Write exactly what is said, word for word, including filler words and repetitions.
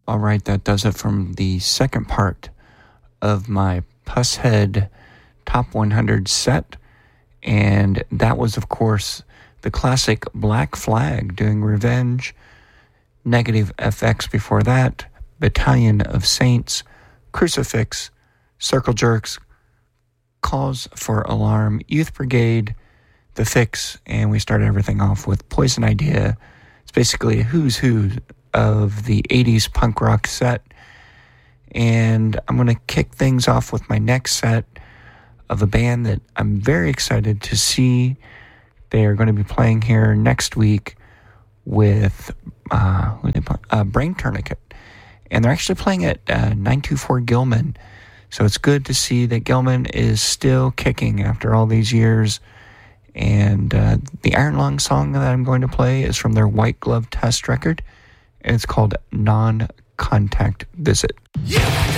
All right, that does it from the second part of my Pushead Top one hundred set. And that was, of course, the classic Black Flag doing Revenge, Negative F X before that, Battalion of Saints, Crucifix, Circle Jerks, Cause for Alarm, Youth Brigade, The Fix, and we started everything off with Poison Idea. It's basically a who's who of the eighties punk rock set. And I'm going to kick things off with my next set of a band that I'm very excited to see. They are going to be playing here next week with uh, who they play? Uh, Brain Tourniquet. And they're actually playing at uh, nine two four Gilman. So it's good to see that Gilman is still kicking after all these years. And uh, the Iron Lung song that I'm going to play is from their White Glove Test record. And it's called Non-Contact Visit. Yeah!